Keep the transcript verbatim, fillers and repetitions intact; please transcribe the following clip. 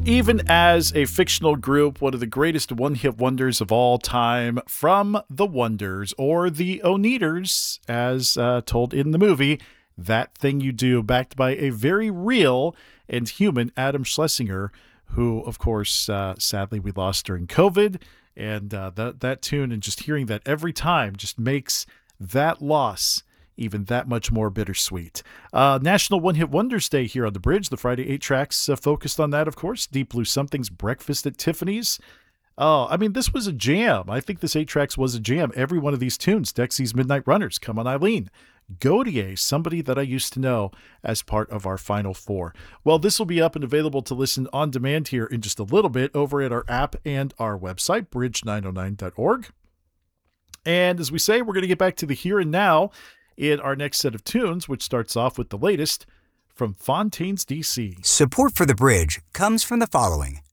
Even as a fictional group, one of the greatest one-hit wonders of all time from the Wonders, or the Oneaters, as uh, told in the movie, That Thing You Do, backed by a very real and human Adam Schlesinger, who, of course, uh, sadly we lost during COVID. And uh, that, that tune, and just hearing that every time just makes that loss even that much more bittersweet. Uh, National One Hit Wonders Day here on The Bridge. The Friday eight tracks uh, focused on that, of course. Deep Blue Something's Breakfast at Tiffany's. Oh, I mean, this was a jam. I think this eight tracks was a jam. Every one of these tunes. Dexy's Midnight Runners, Come On Eileen. Gaudier, somebody that I used to know, as part of our Final Four. Well, this will be up and available to listen on demand here in just a little bit over at our app and our website, bridge nine oh nine dot org. And as we say, we're going to get back to the here and now in our next set of tunes, which starts off with the latest from Fontaines, D C. Support for The Bridge comes from the following: